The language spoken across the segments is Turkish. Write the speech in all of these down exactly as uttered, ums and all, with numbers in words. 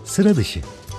sıra dışı.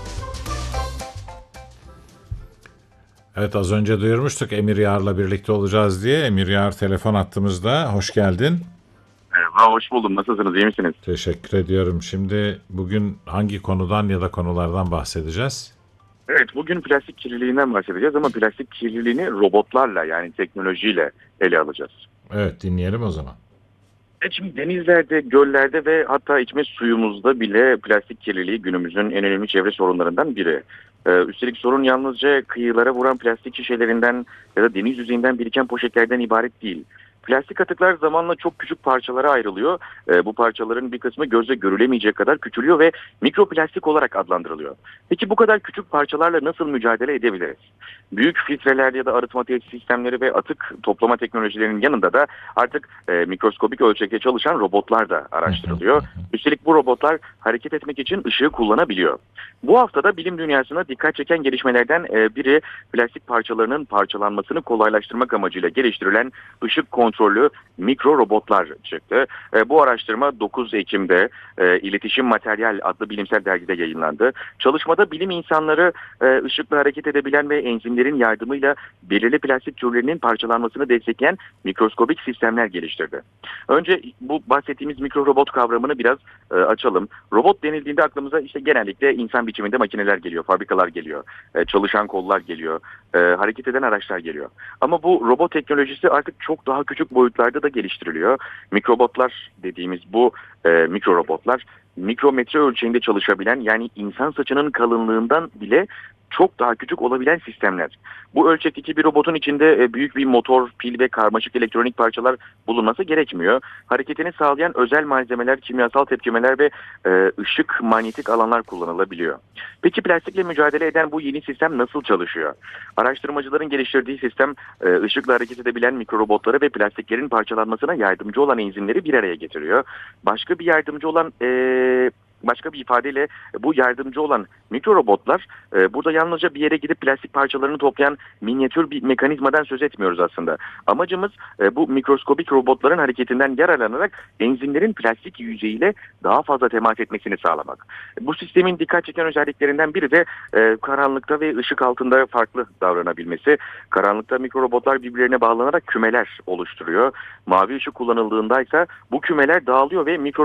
Evet, az önce duyurmuştuk Emir Yar'la birlikte olacağız diye. Emir Yar telefon attığımızda. Hoş geldin. Merhaba, hoş buldum. Nasılsınız, iyi misiniz? Teşekkür ediyorum. Şimdi bugün hangi konudan ya da konulardan bahsedeceğiz? Evet, bugün plastik kirliliğinden bahsedeceğiz ama plastik kirliliğini robotlarla yani teknolojiyle ele alacağız. Evet, dinleyelim o zaman. Evet, şimdi denizlerde, göllerde ve hatta içme suyumuzda bile plastik kirliliği günümüzün en önemli çevre sorunlarından biri. Ee, üstelik sorun yalnızca kıyılara vuran plastik şişelerinden ya da deniz yüzeyinden biriken poşetlerden ibaret değil. Plastik atıklar zamanla çok küçük parçalara ayrılıyor. Ee, bu parçaların bir kısmı gözle görülemeyecek kadar küçülüyor ve mikroplastik olarak adlandırılıyor. Peki bu kadar küçük parçalarla nasıl mücadele edebiliriz? Büyük filtreler ya da arıtma tesis sistemleri ve atık toplama teknolojilerinin yanında da artık e, mikroskobik ölçekte çalışan robotlar da araştırılıyor. Üstelik bu robotlar hareket etmek için ışığı kullanabiliyor. Bu haftada bilim dünyasına dikkat çeken gelişmelerden e, biri plastik parçalarının parçalanmasını kolaylaştırmak amacıyla geliştirilen ışık kontrollü mikro robotlar çıktı. E, bu araştırma dokuz Ekim'de e, İletişim Materyal adlı bilimsel dergide yayınlandı. Çalışmada bilim insanları e, ışıkla hareket edebilen ve enzimlerin yardımıyla belirli plastik türlerinin parçalanmasını destekleyen mikroskobik sistemler geliştirdi. Önce bu bahsettiğimiz mikro robot kavramını biraz e, açalım. Robot denildiğinde aklımıza işte genellikle insan biçiminde makineler geliyor, fabrikalar geliyor, e, çalışan kollar geliyor, e, hareket eden araçlar geliyor. Ama bu robot teknolojisi artık çok daha küçük boyutlarda da geliştiriliyor. Mikrobotlar dediğimiz bu e, mikro robotlar mikrometre ölçeğinde çalışabilen, yani insan saçının kalınlığından bile çok daha küçük olabilen sistemler. Bu ölçekteki bir robotun içinde e, büyük bir motor, pil ve karmaşık elektronik parçalar bulunması gerekmiyor. Hareketini sağlayan özel malzemeler, kimyasal tepkimeler ve e, ışık manyetik alanlar kullanılabiliyor. Peki plastikle mücadele eden bu yeni sistem nasıl çalışıyor? Araştırmacıların geliştirdiği sistem e, ışıkla hareket edebilen mikrorobotları ve plastiklerin parçalanmasına yardımcı olan enzimleri bir araya getiriyor. Başka bir yardımcı olan e, Başka bir ifadeyle bu yardımcı olan mikro robotlar e, burada yalnızca bir yere gidip plastik parçalarını toplayan minyatür bir mekanizmadan söz etmiyoruz aslında. Amacımız e, bu mikroskobik robotların hareketinden yararlanarak enzimlerin plastik yüzeyiyle daha fazla temas etmesini sağlamak. Bu sistemin dikkat çeken özelliklerinden biri de e, karanlıkta ve ışık altında farklı davranabilmesi. Karanlıkta mikro robotlar birbirlerine bağlanarak kümeler oluşturuyor. Mavi ışık kullanıldığında ise bu kümeler dağılıyor ve mikro